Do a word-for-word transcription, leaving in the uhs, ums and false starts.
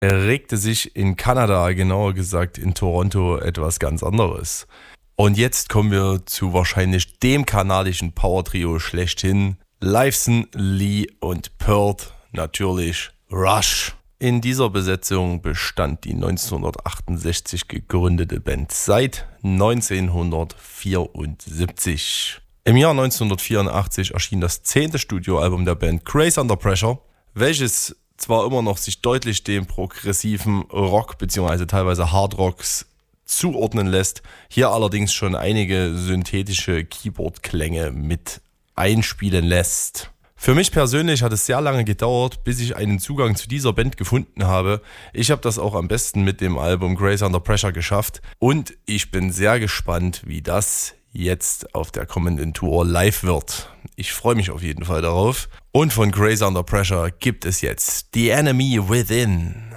regte sich in Kanada, genauer gesagt in Toronto, etwas ganz anderes. Und jetzt kommen wir zu wahrscheinlich dem kanadischen Power-Trio schlechthin. Lifeson, Lee und Peart, natürlich Rush. In dieser Besetzung bestand die neunzehnhundertachtundsechzig gegründete Band seit neunzehnhundertvierundsiebzig. Im Jahr neunzehnhundertvierundachtzig erschien das zehnte Studioalbum der Band Grace Under Pressure, welches zwar immer noch sich deutlich dem progressiven Rock bzw. teilweise Hardrocks zuordnen lässt, hier allerdings schon einige synthetische Keyboard-Klänge mit einspielen lässt. Für mich persönlich hat es sehr lange gedauert, bis ich einen Zugang zu dieser Band gefunden habe. Ich habe das auch am besten mit dem Album Grace Under Pressure geschafft und ich bin sehr gespannt, wie das jetzt auf der kommenden Tour live wird. Ich freue mich auf jeden Fall darauf. Und von Grace Under Pressure gibt es jetzt The Enemy Within.